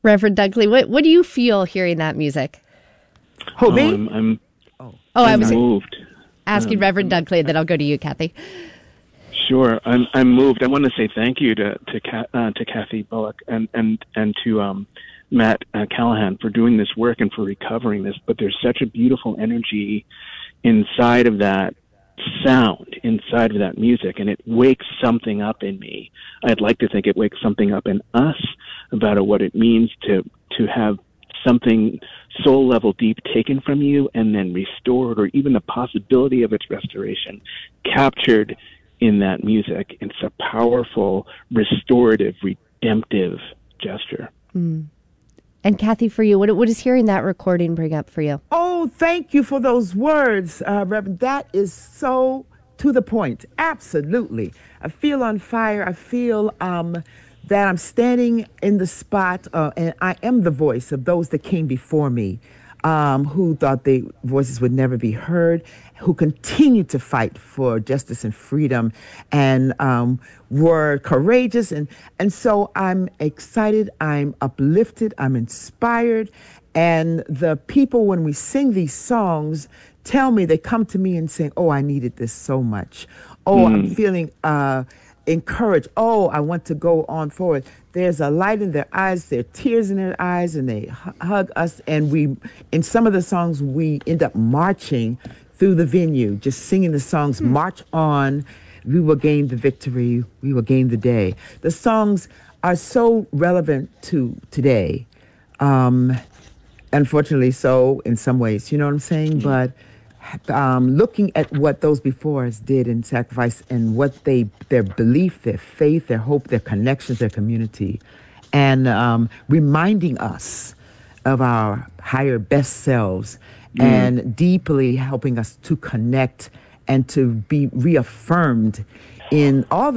Reverend Dunkley, what do you feel hearing that music? Who, me? I was moved. asking Reverend Dunkley, and then I'll go to you, Kathy. Sure, I'm moved. I want to say thank you to Kathy Bullock and to Matt Callahan for doing this work and for recovering this. But there's such a beautiful energy inside of that sound, inside of that music, and it wakes something up in me. I'd like to think it wakes something up in us about what it means to have something soul level deep taken from you and then restored, or even the possibility of its restoration captured in that music. It's a powerful, restorative, redemptive gesture. Mm. And Kathy, for you, what does hearing that recording bring up for you? Oh, thank you for those words, Reverend. That is so to the point. Absolutely. I feel on fire. I feel that I'm standing in the spot, and I am the voice of those that came before me, who thought their voices would never be heard, who continue to fight for justice and freedom, and were courageous. And so I'm excited, I'm uplifted, I'm inspired. And the people, when we sing these songs, tell me, they come to me and say, oh, I needed this so much. Oh, I'm feeling encouraged. Oh, I want to go on forward. There's a light in their eyes, there are tears in their eyes, and they hug us. And in some of the songs, we end up marching through the venue, just singing the songs, March On, we will gain the victory, we will gain the day. The songs are so relevant to today. Unfortunately so in some ways, you know what I'm saying? But looking at what those before us did in sacrifice and what their belief, their faith, their hope, their connections, their community, and reminding us of our higher best selves and deeply helping us to connect and to be reaffirmed in all